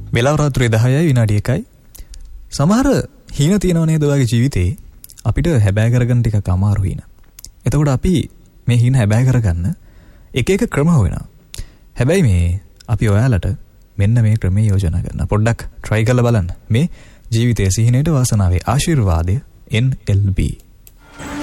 වෙලාව රාත්‍රී 10යි විනාඩි 1යි. සමහර හීන තියෙනව නේද ඔයාගේ ජීවිතේ? අපිට හැබෑ කරගන්න ටිකක් අමාරු හීන. එතකොට අපි මේ හීන හැබෑ කරගන්න එක එක ක්‍රම හොයනවා. හැබැයි මේ අපි ඔයාලට මෙන්න මේ ක්‍රමයේ යෝජනා කරනවා. පොඩ්ඩක් try කරලා බලන්න. මේ ජීවිතයේ සිහිනයට වාසනාවේ ආශිර්වාදය NLB